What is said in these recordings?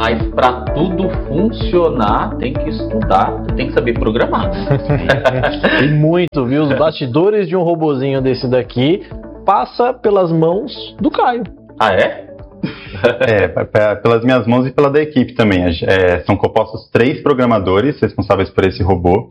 mas para tudo funcionar tem que estudar, tem que saber programar. E muito, viu? Os bastidores de um robozinho desse daqui passa pelas mãos do Caio. Ah, é? Pelas minhas mãos e pela da equipe também. São compostos 3 programadores responsáveis por esse robô,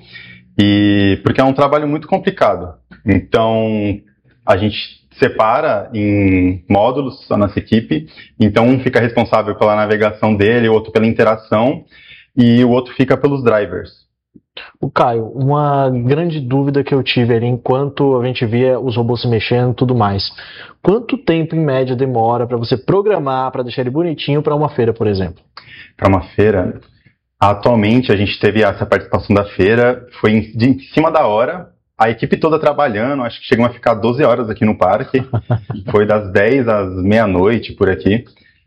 e porque é um trabalho muito complicado. Então, a gente separa em módulos a nossa equipe, então um fica responsável pela navegação dele, o outro pela interação, e o outro fica pelos drivers. O Caio, uma grande dúvida que eu tive ali enquanto a gente via os robôs se mexendo e tudo mais. Quanto tempo, em média, demora para você programar, para deixar ele bonitinho para uma feira, por exemplo? Para uma feira, atualmente a gente teve essa participação da feira, foi em cima da hora, a equipe toda trabalhando, acho que chegamos a ficar 12 horas aqui no parque, foi das 10 às meia-noite por aqui,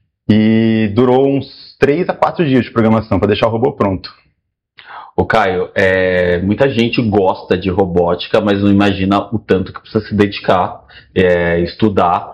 e durou uns 3 a 4 dias de programação para deixar o robô pronto. Ô Caio, muita gente gosta de robótica, mas não imagina o tanto que precisa se dedicar, estudar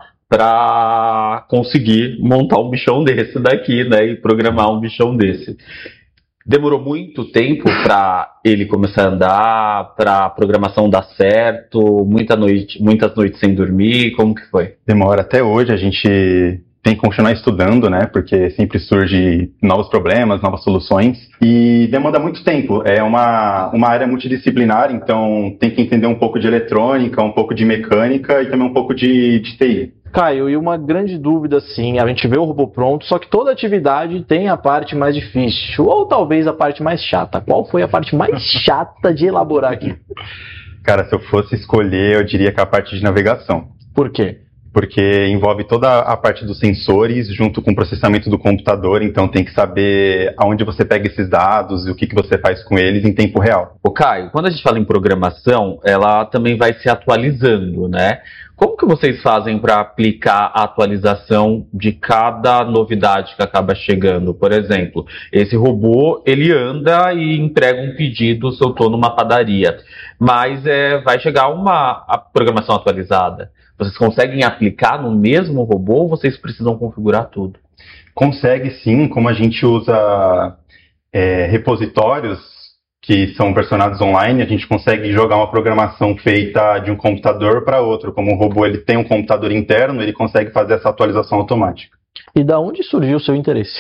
para conseguir montar um bichão desse daqui, né, e programar um bichão desse. Demorou muito tempo para ele começar a andar, para a programação dar certo, muitas noites sem dormir, como que foi? Demora até hoje, a gente tem que continuar estudando, né, porque sempre surge novos problemas, novas soluções, e demanda muito tempo. É uma área multidisciplinar, então tem que entender um pouco de eletrônica, um pouco de mecânica e também um pouco de TI. Caio, e uma grande dúvida, sim, a gente vê o robô pronto, só que toda atividade tem a parte mais difícil, ou talvez a parte mais chata. Qual foi a parte mais chata de elaborar aqui? Cara, se eu fosse escolher, eu diria que é a parte de navegação. Por quê? Porque envolve toda a parte dos sensores junto com o processamento do computador, então tem que saber aonde você pega esses dados e o que você faz com eles em tempo real. Ô Caio, quando a gente fala em programação, ela também vai se atualizando, né? Como que vocês fazem para aplicar a atualização de cada novidade que acaba chegando? Por exemplo, esse robô, ele anda e entrega um pedido se eu estou numa padaria, mas vai chegar a programação atualizada. Vocês conseguem aplicar no mesmo robô ou vocês precisam configurar tudo? Consegue sim, como a gente usa repositórios que são versionados online, a gente consegue jogar uma programação feita de um computador para outro. Como o robô ele tem um computador interno, ele consegue fazer essa atualização automática. E da onde surgiu o seu interesse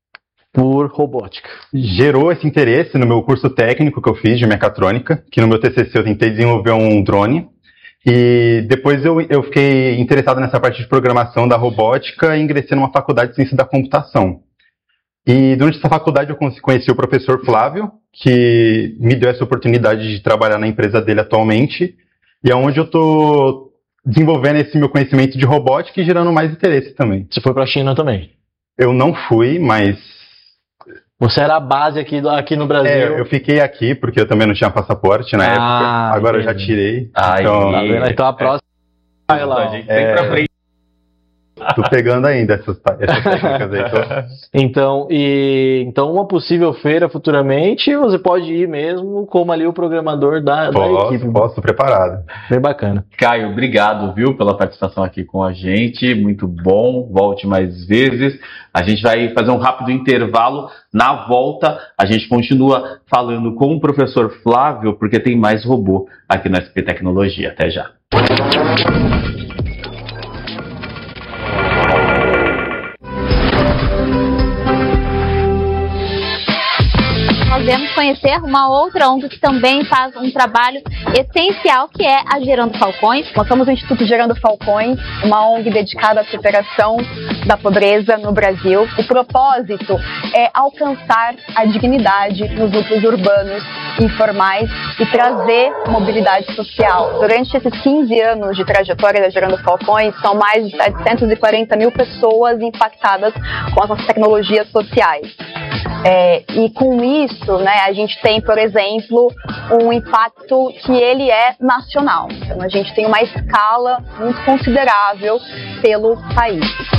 por robótica? Gerou esse interesse no meu curso técnico que eu fiz de mecatrônica, que no meu TCC eu tentei desenvolver um drone. E depois eu fiquei interessado nessa parte de programação da robótica e ingressei numa faculdade de ciência da computação. E durante essa faculdade eu conheci o professor Flávio, que me deu essa oportunidade de trabalhar na empresa dele atualmente, e é onde eu estou desenvolvendo esse meu conhecimento de robótica e gerando mais interesse também. Você foi para a China também? Eu não fui, mas... Você era a base aqui no Brasil? Eu fiquei aqui porque eu também não tinha passaporte na época, agora eu já tirei. Então a próxima... A gente tem pra frente. Tô pegando ainda essas técnicas aí. Então, uma possível feira futuramente, você pode ir mesmo como ali o programador da equipe. Posso, preparado. Bem bacana. Caio, obrigado, viu, pela participação aqui com a gente, muito bom, volte mais vezes. A gente vai fazer um rápido intervalo, na volta a gente continua falando com o professor Flávio, porque tem mais robô aqui no SP Tecnologia. Até já. Podemos conhecer uma outra ONG que também faz um trabalho essencial, que é a Gerando Falcões. Nós somos o Instituto Gerando Falcões, uma ONG dedicada à superação da pobreza no Brasil. O propósito é alcançar a dignidade nos núcleos urbanos informais e trazer mobilidade social. Durante esses 15 anos de trajetória da Gerando Falcões, são mais de 740 mil pessoas impactadas com as nossas tecnologias sociais. E com isso, né, a gente tem, por exemplo, um impacto que ele é nacional. Então a gente tem uma escala muito considerável pelo país.